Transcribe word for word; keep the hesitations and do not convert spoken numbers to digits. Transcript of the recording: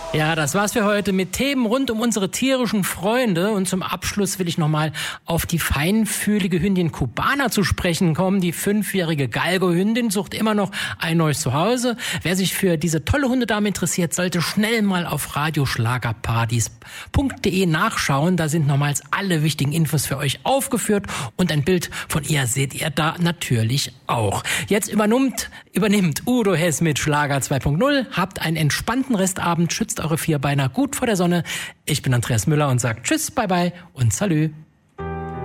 Ja, das war's für heute mit Themen rund um unsere tierischen Freunde. Und zum Abschluss will ich nochmal auf die feinfühlige Hündin Cubana zu sprechen kommen. Die fünfjährige Galgo-Hündin sucht immer noch ein neues Zuhause. Wer sich für diese tolle Hundedame interessiert, sollte schnell mal auf radioschlagerpartys punkt de nachschauen. Da sind nochmals alle wichtigen Infos für euch aufgeführt. Und ein Bild von ihr seht ihr da natürlich auch. Jetzt übernimmt, übernimmt Udo Hess mit Schlager zwei Punkt null. Habt einen entspannten Restabend. Schützt eure Vierbeiner gut vor der Sonne. Ich bin Andreas Müller und sage Tschüss, bye bye und Salü.